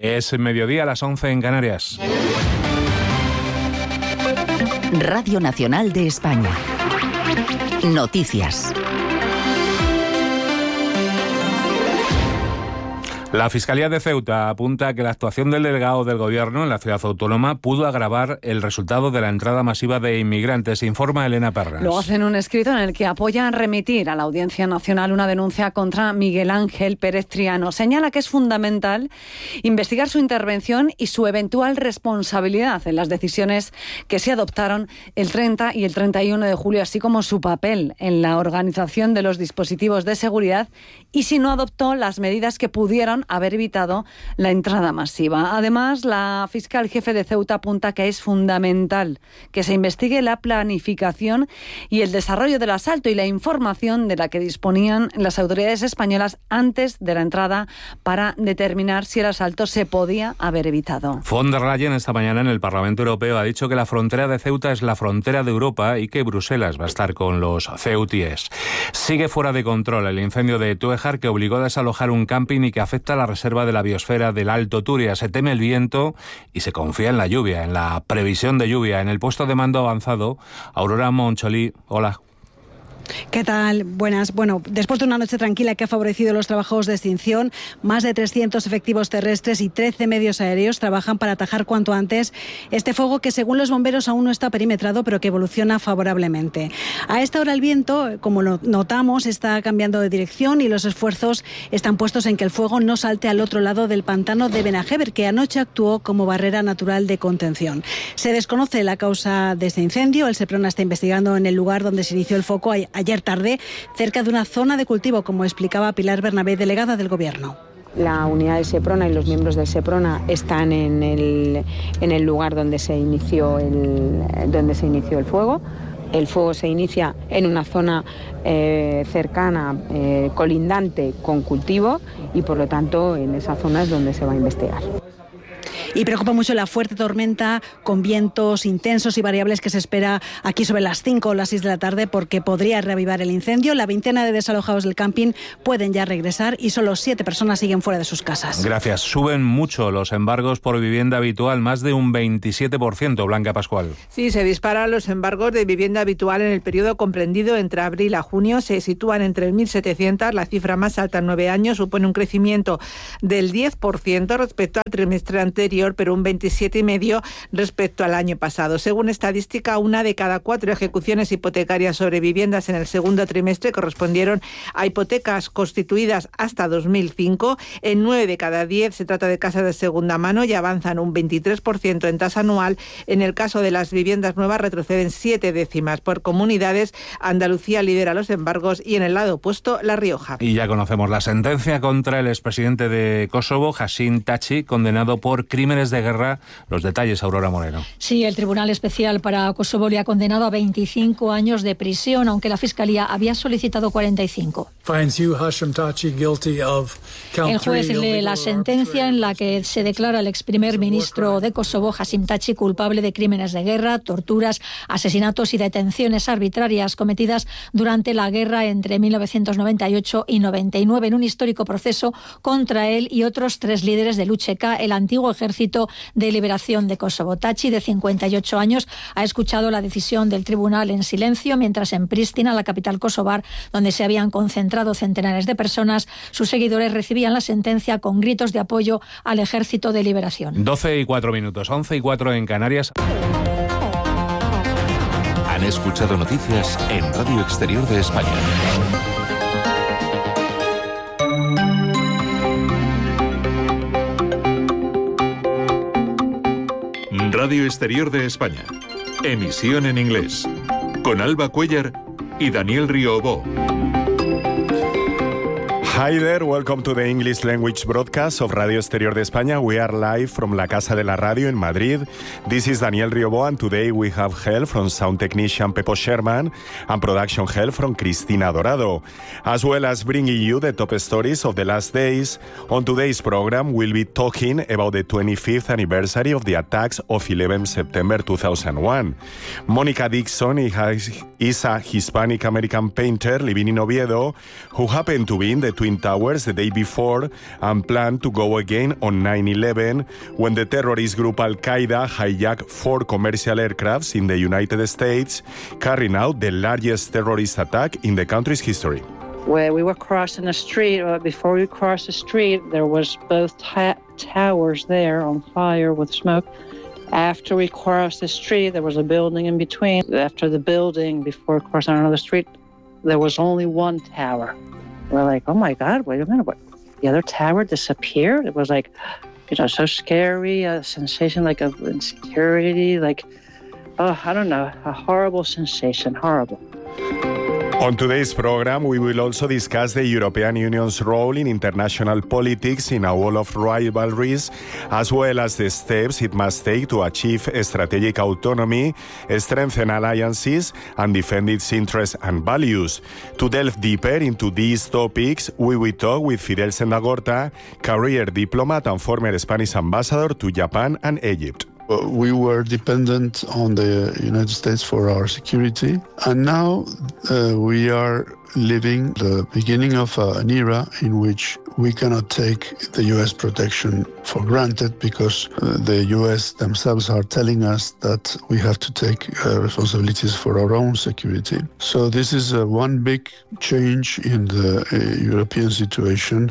Es mediodía, a las 11 en Canarias. Radio Nacional de España. Noticias. La Fiscalía de Ceuta apunta a que la actuación del delegado del Gobierno en la ciudad autónoma pudo agravar el resultado de la entrada masiva de inmigrantes, informa Elena Pernas. Lo hace en un escrito en el que apoya remitir a la Audiencia Nacional una denuncia contra Miguel Ángel Pérez Triano. Señala que es fundamental investigar su intervención y su eventual responsabilidad en las decisiones que se adoptaron el 30 y el 31 de julio, así como su papel en la organización de los dispositivos de seguridad y si no adoptó las medidas que pudieron haber evitado la entrada masiva. Además, la fiscal jefe de Ceuta apunta que es fundamental que se investigue la planificación y el desarrollo del asalto y la información de la que disponían las autoridades españolas antes de la entrada para determinar si el asalto se podía haber evitado. Von der Leyen esta mañana en el Parlamento Europeo ha dicho que la frontera de Ceuta es la frontera de Europa y que Bruselas va a estar con los ceutíes. Sigue fuera de control el incendio de Túejar, que obligó a desalojar un camping y que afecta a la reserva de la biosfera del Alto Turia. Se teme el viento y se confía en la lluvia, en la previsión de lluvia. En el puesto de mando avanzado, Aurora Moncholí, hola. ¿Qué tal? Buenas. Bueno, después de una noche tranquila que ha favorecido los trabajos de extinción, más de 300 efectivos terrestres y 13 medios aéreos trabajan para atajar cuanto antes este fuego que, según los bomberos, aún no está perimetrado, pero que evoluciona favorablemente. A esta hora el viento, como lo notamos, está cambiando de dirección y los esfuerzos están puestos en que el fuego no salte al otro lado del pantano de Benajever, que anoche actuó como barrera natural de contención. Se desconoce la causa de este incendio. El Seprona está investigando en el lugar donde se inició el foco ayer tarde, cerca de una zona de cultivo, como explicaba Pilar Bernabé, delegada del Gobierno. La unidad del Seprona y los miembros del Seprona están en el lugar donde se inició el fuego. El fuego se inicia en una zona cercana, colindante con cultivo, y por lo tanto en esa zona es donde se va a investigar. Y preocupa mucho la fuerte tormenta con vientos intensos y variables que se espera aquí sobre las 5 o las 6 de la tarde, porque podría reavivar el incendio. La veintena de desalojados del camping pueden ya regresar y solo 7 personas siguen fuera de sus casas. Gracias. Suben mucho los embargos por vivienda habitual, más de un 27%. Blanca Pascual. Sí, se disparan los embargos de vivienda habitual en el periodo comprendido entre abril a junio. Se sitúan entre 1.700, la cifra más alta en 9 años. Supone un crecimiento del 10% respecto al trimestre anterior, pero un 27,5% respecto al año pasado. Según estadística, 1 de cada 4 ejecuciones hipotecarias sobre viviendas en el segundo trimestre correspondieron a hipotecas constituidas hasta 2005. En 9 de cada 10 se trata de casas de segunda mano y avanzan un 23% en tasa anual. En el caso de las viviendas nuevas retroceden 7 décimas. Por comunidades, Andalucía lidera los embargos y en el lado opuesto, La Rioja. Y ya conocemos la sentencia contra el expresidente de Kosovo, Haşim Tači, condenado por crímenes de guerra. Los detalles, Aurora Moreno. Sí, el Tribunal Especial para Kosovo le ha condenado a 25 años de prisión, aunque la Fiscalía había solicitado 45. El juez lee la sentencia en la que se declara al ex primer ministro de Kosovo, Haşim Tači, culpable de crímenes de guerra, torturas, asesinatos y detenciones arbitrarias cometidas durante la guerra entre 1998 y 99, en un histórico proceso contra él y otros 3 líderes del UÇK, el antiguo ejército de liberación de Kosovo. Tači, de 58 años, ha escuchado la decisión del tribunal en silencio, mientras en Pristina, la capital kosovar, donde se habían concentrado centenares de personas, sus seguidores recibían la sentencia con gritos de apoyo al ejército de liberación. 12:04, 11:04 en Canarias. Han escuchado noticias en Radio Exterior de España. Radio Exterior de España. Emisión en inglés. Con Alba Cuellar y Daniel Riobó. Hi there, welcome to the English language broadcast of Radio Exterior de España. We are live from La Casa de la Radio in Madrid. This is Daniel Riobó, and today we have help from sound technician Pepo Sherman and production help from Cristina Dorado, as well as bringing you the top stories of the last days. On today's program, we'll be talking about the 25th anniversary of the attacks of 11 September 2001. Mónica Dixon is a Hispanic-American painter living in Oviedo who happened to be in the Twin Twin Towers the day before and planned to go again on 9/11 when the terrorist group Al-Qaeda hijacked 4 commercial aircrafts in the United States, carrying out the largest terrorist attack in the country's history. Where we were crossing the street, before we crossed the street, there was both towers there on fire with smoke. After we crossed the street, there was a building in between. After the building, before crossing another street, there was only one tower. We're like, oh my God, wait a minute, what? The other tower disappeared? It was like, so scary, a sensation like of insecurity, like, I don't know, a horrible sensation, horrible. On today's program, we will also discuss the European Union's role in international politics in a world of rivalries, as well as the steps it must take to achieve strategic autonomy, strengthen alliances, and defend its interests and values. To delve deeper into these topics, we will talk with Fidel Sendagorta, career diplomat and former Spanish ambassador to Japan and Egypt. We were dependent on the United States for our security, and now we are living the beginning of an era in which we cannot take the U.S. protection for granted because the U.S. themselves are telling us that we have to take responsibilities for our own security. So this is one big change in the European situation.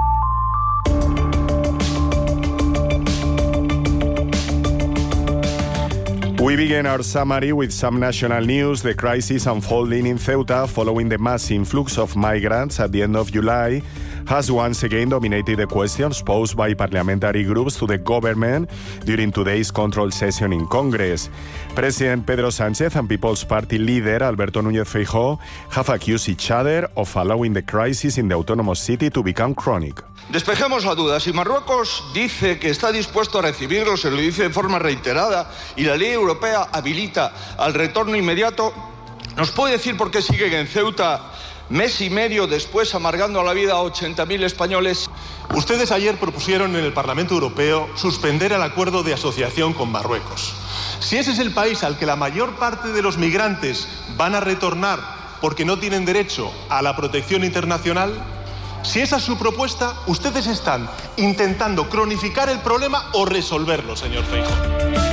We begin our summary with some national news. The crisis unfolding in Ceuta following the mass influx of migrants at the end of July has once again dominated the questions posed by parliamentary groups to the government during today's control session in Congress. President Pedro Sánchez and People's Party leader Alberto Núñez Feijóo have accused each other of allowing the crisis in the autonomous city to become chronic. Despejemos la duda. Si Marruecos dice que está dispuesto a recibirlos, se lo dice de forma reiterada, y la ley europea habilita al retorno inmediato, ¿nos puede decir por qué siguen en Ceuta mes y medio después amargando la vida a 80.000 españoles? Ustedes ayer propusieron en el Parlamento Europeo suspender el acuerdo de asociación con Marruecos. Si ese es el país al que la mayor parte de los migrantes van a retornar porque no tienen derecho a la protección internacional, si esa es su propuesta, ustedes están intentando cronificar el problema o resolverlo, señor Feijóo.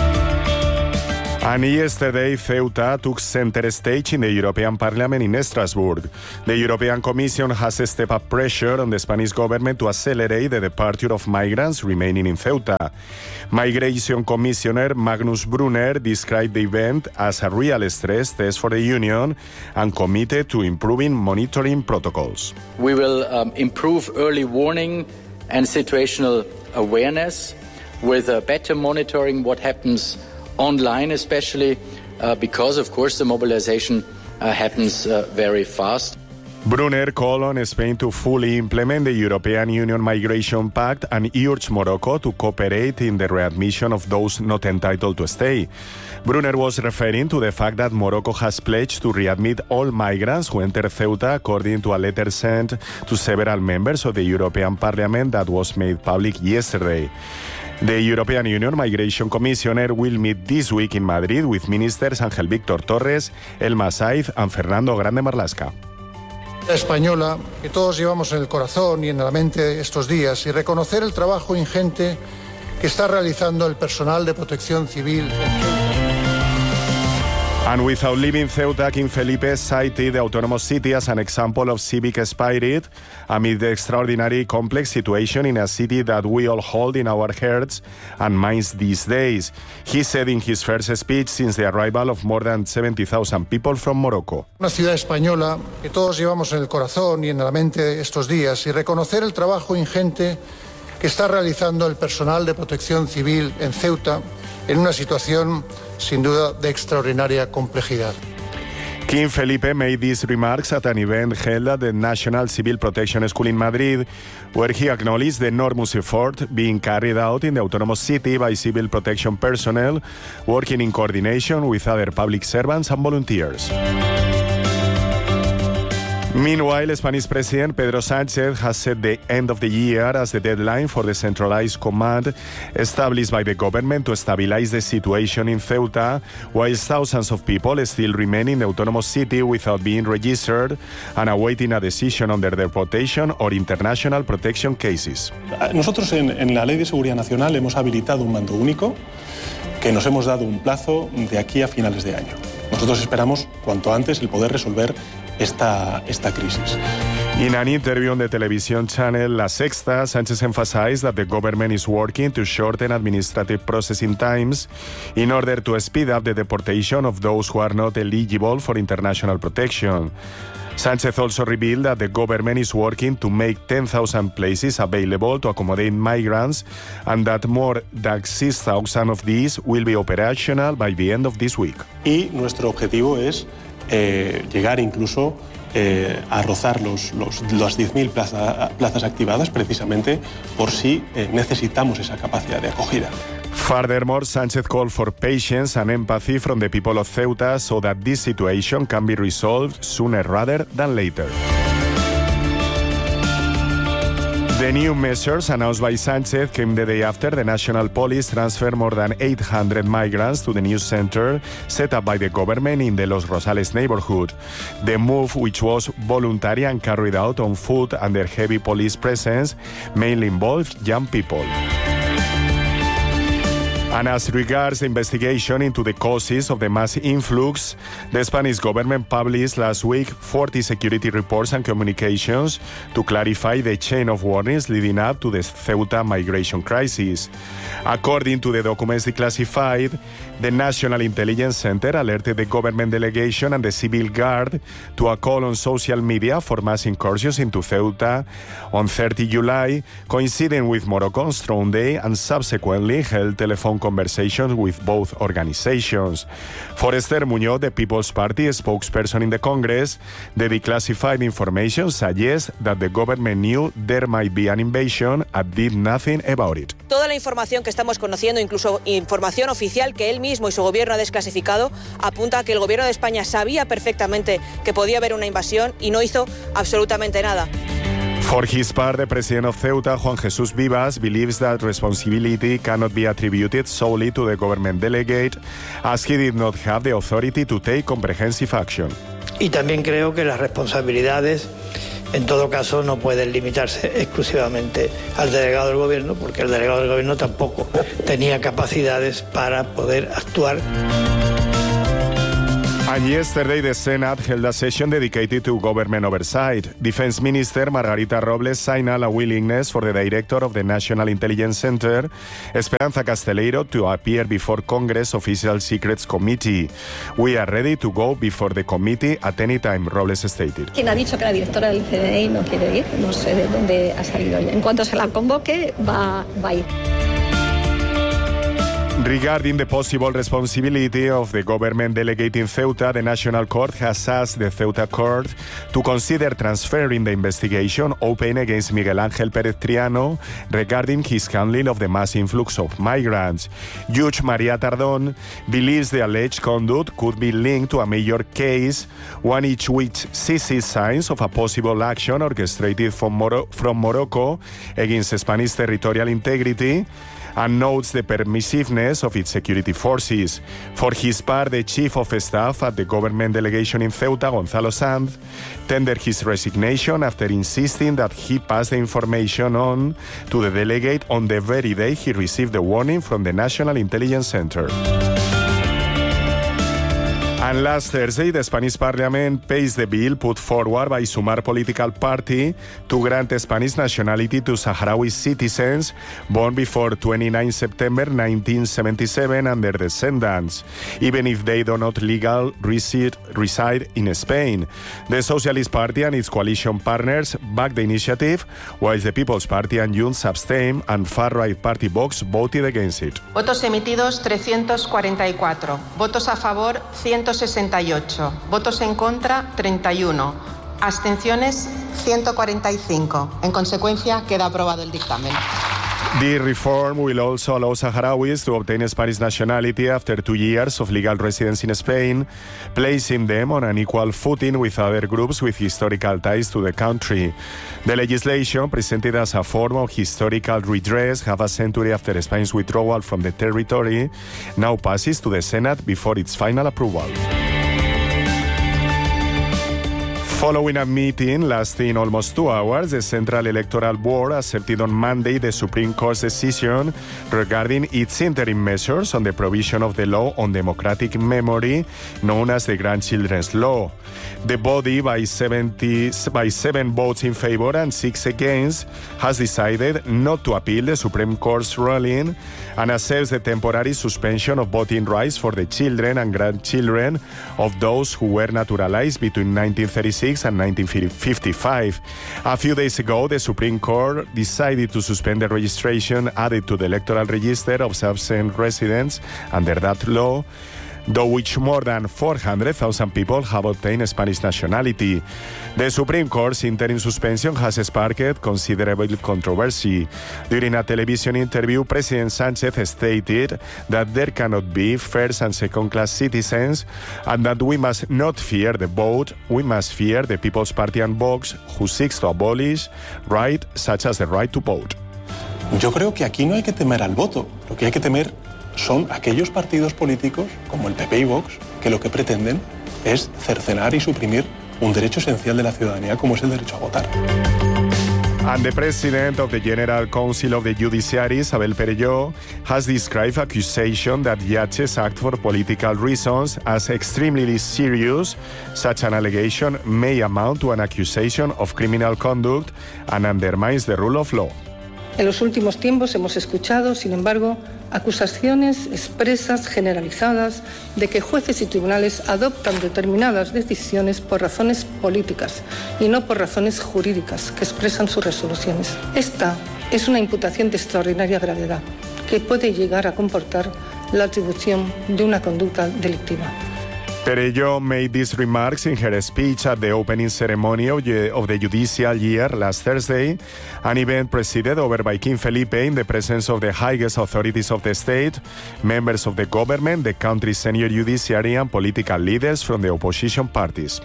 And yesterday, Ceuta took center stage in the European Parliament in Strasbourg. The European Commission has stepped up pressure on the Spanish government to accelerate the departure of migrants remaining in Ceuta. Migration Commissioner Magnus Brunner described the event as a real stress test for the Union and committed to improving monitoring protocols. We will improve early warning and situational awareness with better monitoring what happens online, especially because, of course, the mobilization happens very fast. Brunner called on Spain to fully implement the European Union Migration Pact and urged Morocco to cooperate in the readmission of those not entitled to stay. Brunner was referring to the fact that Morocco has pledged to readmit all migrants who enter Ceuta, according to a letter sent to several members of the European Parliament that was made public yesterday. The European Union Migration Commissioner will meet this week in Madrid with ministers Ángel Víctor Torres, Elma Saiz and Fernando Grande Marlaska. Española que todos llevamos en el corazón y en la mente estos días y reconocer el trabajo ingente que está realizando el personal de protección civil en Ceuta. And without leaving Ceuta, King Felipe cited the autonomous city as an example of civic spirit amid the extraordinary complex situation in a city that we all hold in our hearts and minds these days. He said in his first speech since the arrival of more than 70,000 people from Morocco. Una ciudad española que todos llevamos en el corazón y en la mente estos días y reconocer el trabajo ingente que está realizando el personal de protección civil en Ceuta en una situación sin duda de extraordinaria complejidad. King Felipe made these remarks at an event held at the National Civil Protection School in Madrid, where he acknowledged the enormous effort being carried out in the autonomous city by civil protection personnel working in coordination with other public servants and volunteers. Meanwhile, Spanish President Pedro Sánchez has set the end of the year as the deadline for the centralized command established by the government to stabilize the situation in Ceuta, while thousands of people still remain in the autonomous city without being registered and awaiting a decision on their deportation or international protection cases. Nosotros en la Ley de Seguridad Nacional hemos habilitado un mando único que nos hemos dado un plazo de aquí a finales de año. Nosotros esperamos cuanto antes el poder resolver esta crisis. In an interview on the television channel La Sexta, Sánchez emphasized that the government is working to shorten administrative processing times in order to speed up the deportation of those who are not eligible for international protection. Sánchez also revealed that the government is working to make 10,000 places available to accommodate migrants and that more than 6,000 of these will be operational by the end of this week. Y nuestro objetivo es llegar incluso a rozar las 10.000 plazas activadas precisamente por si necesitamos esa capacidad de acogida. Furthermore, Sánchez called for patience and empathy from the people of Ceuta so that this situation can be resolved sooner rather than later. The new measures announced by Sánchez came the day after the National Police transferred more than 800 migrants to the new center set up by the government in the Los Rosales neighborhood. The move, which was voluntary and carried out on foot under heavy police presence, mainly involved young people. And as regards the investigation into the causes of the mass influx, the Spanish government published last week 40 security reports and communications to clarify the chain of warnings leading up to the Ceuta migration crisis. According to the documents declassified, the National Intelligence Center alerted the government delegation and the Civil Guard to a call on social media for mass incursions into Ceuta on 30 July, coinciding with Morocco's Throne Day, and subsequently held telephone conversations with both organizations. For Esther Muñoz, the People's Party spokesperson in the Congress, the declassified information suggests that the government knew there might be an invasion and did nothing about it. Toda la información que estamos conociendo, incluso información oficial que él mismo y su gobierno ha desclasificado, apunta a que el gobierno de España sabía perfectamente que podía haber una invasión y no hizo absolutamente nada. For his part, the president of Ceuta, Juan Jesús Vivas, believes that responsibility cannot be attributed solely to the government delegate, as he did not have the authority to take comprehensive action. Y también creo que las responsabilidades, en todo caso, no pueden limitarse exclusivamente al delegado del gobierno, porque el delegado del gobierno tampoco tenía capacidades para poder actuar. And yesterday, the Senate held a session dedicated to government oversight. Defense Minister Margarita Robles signaled a willingness for the director of the National Intelligence Center, Esperanza Casteleiro, to appear before Congress Official Secrets Committee. We are ready to go before the committee at any time, Robles stated. ¿Quién ha dicho que la directora del CNI no quiere ir? No sé de dónde ha salido. En cuanto se la convoque, va a ir. Regarding the possible responsibility of the government delegate in Ceuta, the National Court has asked the Ceuta Court to consider transferring the investigation open against Miguel Ángel Pérez Triano regarding his handling of the mass influx of migrants. Judge María Tardón believes the alleged conduct could be linked to a major case, one in which sees signs of a possible action orchestrated from Morocco against Spanish territorial integrity, and notes the permissiveness of its security forces. For his part, the chief of staff at the government delegation in Ceuta, Gonzalo Sanz, tendered his resignation after insisting that he passed the information on to the delegate on the very day he received the warning from the National Intelligence Center. And last Thursday, the Spanish Parliament passed the bill put forward by Sumar political party to grant Spanish nationality to Sahrawi citizens born before 29 September 1977 and their descendants, even if they do not legally reside in Spain. The Socialist Party and its coalition partners backed the initiative, while the People's Party and Junts abstained and far-right party Vox voted against it. Votos emitidos 344, votos a favor 168, votos en contra 31, abstenciones 145. En consecuencia, queda aprobado el dictamen. The reform will also allow Sahrawis to obtain Spanish nationality after 2 years of legal residence in Spain, placing them on an equal footing with other groups with historical ties to the country. The legislation, presented as a form of historical redress half a century after Spain's withdrawal from the territory, now passes to the Senate before its final approval. Following a meeting lasting almost 2 hours, the Central Electoral Board accepted on Monday the Supreme Court's decision regarding its interim measures on the provision of the law on democratic memory, known as the Grandchildren's Law. The body, by 7 votes in favor and 6 against, has decided not to appeal the Supreme Court's ruling and accepts the temporary suspension of voting rights for the children and grandchildren of those who were naturalized between 1936 and 1955. A few days ago, the Supreme Court decided to suspend the registration added to the electoral register of absent residents under that law, though which more than 400,000 people have obtained Spanish nationality. The Supreme Court's interim suspension has sparked considerable controversy. During a television interview, President Sánchez stated that there cannot be first and second-class citizens and that we must not fear the vote, we must fear the People's Party and Vox, who seeks to abolish rights such as the right to vote. Yo creo que aquí no hay que temer al voto, lo que hay que temer son aquellos partidos políticos, como el PP y Vox, que lo que pretenden es cercenar y suprimir un derecho esencial de la ciudadanía, como es el derecho a votar. And the president of the General Council of the Judiciary, Isabel Perelló, has described accusations that judges act for political reasons as extremely serious. Such an allegation may amount to an accusation of criminal conduct and undermines the rule of law. En los últimos tiempos hemos escuchado, sin embargo, acusaciones expresas, generalizadas, de que jueces y tribunales adoptan determinadas decisiones por razones políticas y no por razones jurídicas que expresan sus resoluciones. Esta es una imputación de extraordinaria gravedad que puede llegar a comportar la atribución de una conducta delictiva. Perelló made these remarks in her speech at the opening ceremony of the judicial year last Thursday, an event presided over by King Felipe in the presence of the highest authorities of the state, members of the government, the country's senior judiciary and political leaders from the opposition parties.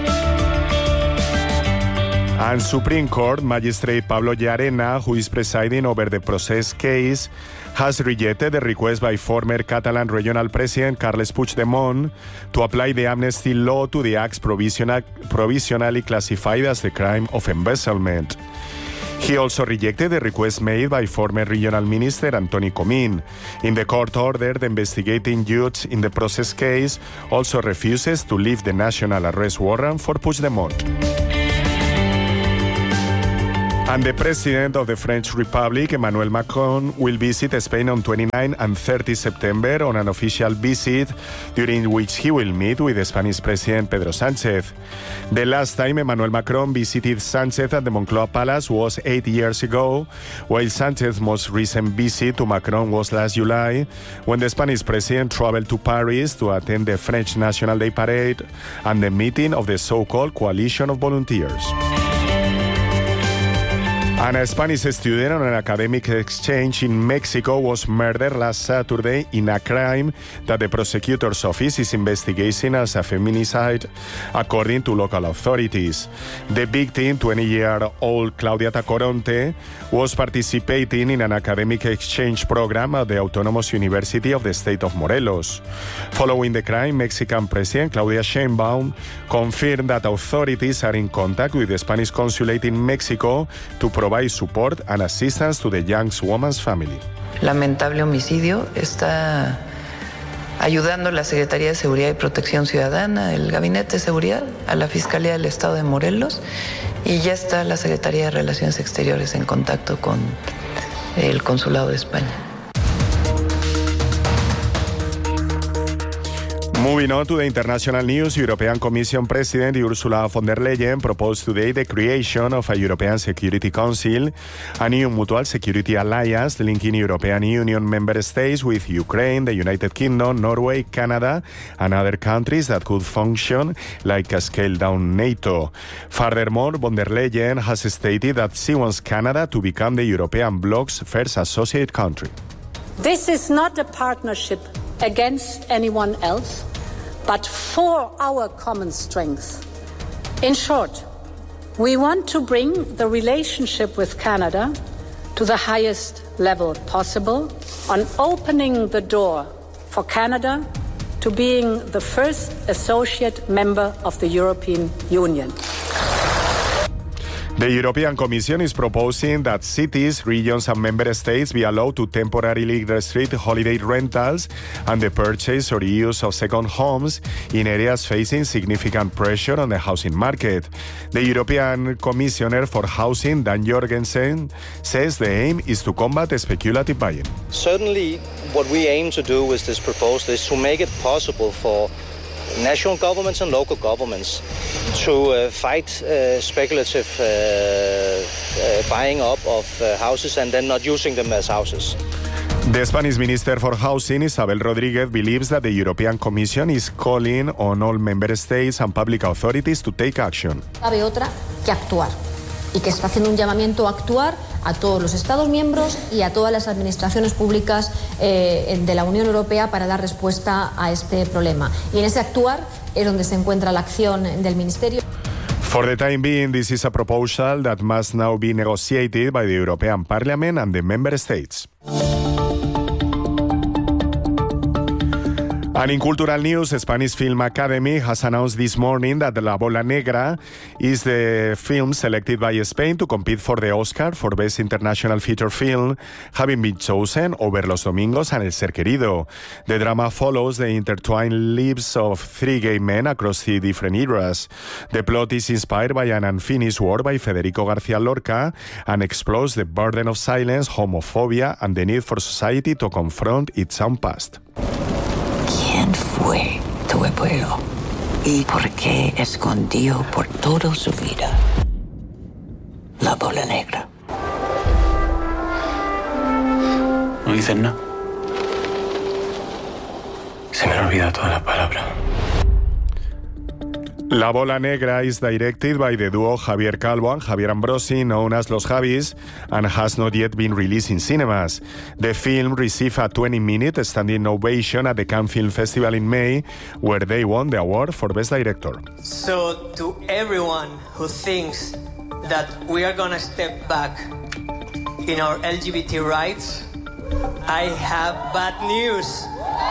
And Supreme Court Magistrate Pablo Llarena, who is presiding over the process case, has rejected the request by former Catalan Regional President Carles Puigdemont to apply the amnesty law to the acts provisionally classified as the crime of embezzlement. He also rejected the request made by former Regional Minister Antoni Comín. In the court order, the investigating judge in the process case also refuses to lift the national arrest warrant for Puigdemont. And the President of the French Republic, Emmanuel Macron, will visit Spain on 29 and 30 September on an official visit during which he will meet with the Spanish President Pedro Sánchez. The last time Emmanuel Macron visited Sánchez at the Moncloa Palace was 8 years ago, while Sánchez's most recent visit to Macron was last July, when the Spanish President traveled to Paris to attend the French National Day Parade and the meeting of the so-called Coalition of Volunteers. And a Spanish student on an academic exchange in Mexico was murdered last Saturday in a crime that the prosecutor's office is investigating as a feminicide, according to local authorities. The victim, 20-year-old Claudia Tacoronte, was participating in an academic exchange program at the Autonomous University of the state of Morelos. Following the crime, Mexican President Claudia Sheinbaum confirmed that authorities are in contact with the Spanish consulate in Mexico to provide support and assistance to the young woman's family. Lamentable homicidio. Está ayudando la Secretaría de Seguridad y Protección Ciudadana, el Gabinete de Seguridad, a la Fiscalía del Estado de Morelos, y ya está la Secretaría de Relaciones Exteriores en contacto con el Consulado de España. Moving on to the international news, European Commission President Ursula von der Leyen proposed today the creation of a European Security Council, a new mutual security alliance linking European Union member states with Ukraine, the United Kingdom, Norway, Canada, and other countries that could function like a scaled-down NATO. Furthermore, von der Leyen has stated that she wants Canada to become the European bloc's first associate country. This is not a partnership against anyone else, but for our common strength. In short, we want to bring the relationship with Canada to the highest level possible on opening the door for Canada to being the first associate member of the European Union. The European Commission is proposing that cities, regions and member states be allowed to temporarily restrict holiday rentals and the purchase or use of second homes in areas facing significant pressure on the housing market. The European Commissioner for Housing, Dan Jorgensen, says the aim is to combat speculative buying. Certainly what we aim to do with this proposal is to make it possible for national governments and local governments to fight speculative buying up of houses and then not using them as houses. The Spanish Minister for Housing, Isabel Rodríguez, believes that the European Commission is calling on all member states and public authorities to take action. Cabe otra que actuar y que está haciendo un llamamiento a actuar a todos los Estados miembros y a todas las administraciones públicas de la Unión Europea para dar respuesta a este problema. Y en ese actuar es donde se encuentra la acción del Ministerio. For the time being, this is a proposal that must now be negotiated by the European Parliament and the member states. And in cultural news, Spanish Film Academy has announced this morning that La Bola Negra is the film selected by Spain to compete for the Oscar for Best International Feature Film, having been chosen over Los Domingos and El Ser Querido. The drama follows the intertwined lives of three gay men across 3 different eras. The plot is inspired by an unfinished work by Federico García Lorca and explores the burden of silence, homophobia, and the need for society to confront its own past. ¿Quién fue tu abuelo? ¿Y por qué escondió por toda su vida la bola negra? No dicen nada. Se me han olvidado todas las palabras. La Bola Negra is directed by the duo Javier Calvo and Javier Ambrosi, known as Los Javis, and has not yet been released in cinemas. The film received a 20-minute standing ovation at the Cannes Film Festival in May, where they won the award for Best Director. So, to everyone who thinks that we are going to step back in our LGBT rights, I have bad news.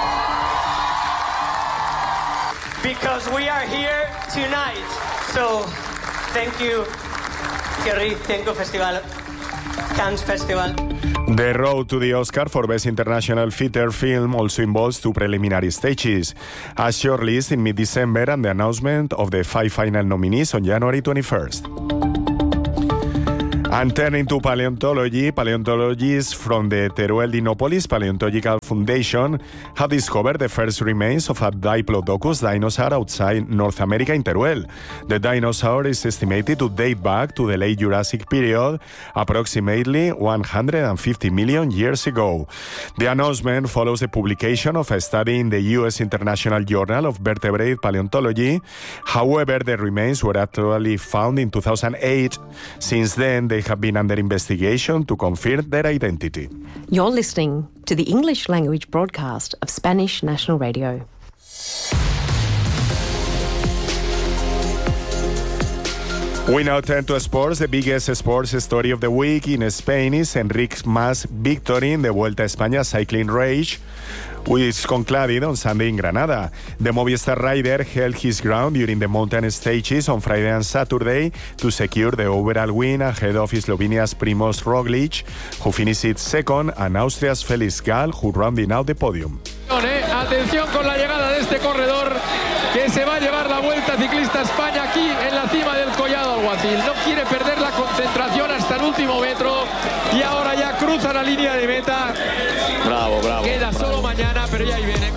Because we are here tonight. So, thank you, Kerry. Thank you, Festival, Cannes Festival. The road to the Oscar for Best International Feature Film also involves 2 preliminary stages, a shortlist in mid-December and the announcement of the 5 final nominees on January 21st. And turning to paleontology, paleontologists from the Teruel Dinopolis Paleontological Foundation have discovered the first remains of a Diplodocus dinosaur outside North America in Teruel. The dinosaur is estimated to date back to the late Jurassic period, approximately 150 million years ago. The announcement follows the publication of a study in the U.S. International Journal of Vertebrate Paleontology. However, the remains were actually found in 2008. Since then, they have been under investigation to confirm their identity. You're listening to the English language broadcast of Spanish National Radio. We now turn to sports. The biggest sports story of the week in Spain is Enric Mas' victory in the Vuelta a España cycling race, which concluded on Sunday in Granada. The Movistar rider held his ground during the mountain stages on Friday and Saturday to secure the overall win ahead of Slovenia's Primož Roglic, who finished second, and Austria's Felix Gall, who rounded out the podium. Atención con la llegada de este corredor que se va a llevar la Vuelta Ciclista a España aquí en la cima del Collado Alguacil. No quiere perder la concentración hasta el último metro y ahora ya cruza la línea de meta. Bravo. Queda solo mañana, pero ya ahí viene.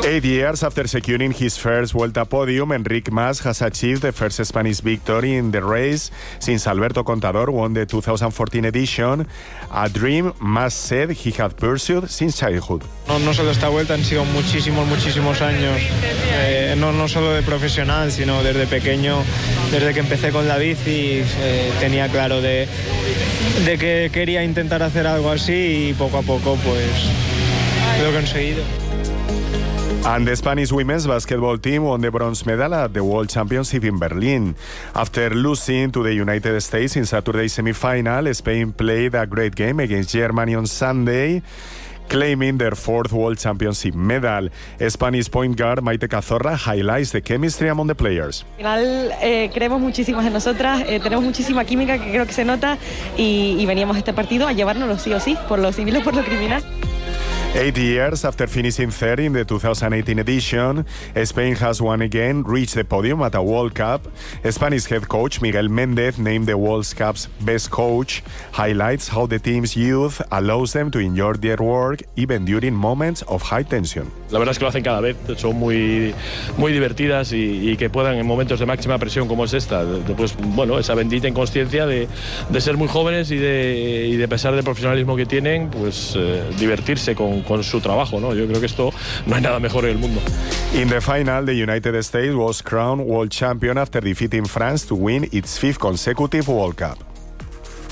8 years after securing his first Vuelta podium, Enric Mas has achieved the first Spanish victory in the race since Alberto Contador won the 2014 edition, a dream Mas said he had pursued since childhood. No solo esta Vuelta, han sido muchísimos años, no solo de profesional, sino desde pequeño, desde que empecé con la bici, tenía claro de que quería intentar hacer algo así y poco a poco pues lo he conseguido. And the Spanish women's basketball team won the bronze medal at the World Championship in Berlin. After losing to the United States in Saturday's semi-final, Spain played a great game against Germany on Sunday, claiming their fourth World Championship medal. Spanish point guard Maite Cazorla highlights the chemistry among the players. Al final creemos muchísimas en nosotras, tenemos muchísima química que creo que se nota y veníamos a este partido a llevárnoslo sí o sí, por lo civil o por lo criminal. 8 years after finishing third in the 2018 edition, Spain has once again reached the podium at a World Cup. Spanish head coach Miguel Méndez, named the World Cup's best coach, highlights how the team's youth allows them to enjoy their work even during moments of high tension. La verdad es que lo hacen cada vez, son muy divertidas y que puedan en momentos de máxima presión como es esta, pues bueno, esa bendita inconsciencia de ser muy jóvenes y de pesar del profesionalismo que tienen, pues divertirse con su trabajo, ¿no? Yo creo que esto no hay nada mejor en el mundo. In the final, the United States was crowned world champion after defeating France to win its 5th consecutive World Cup.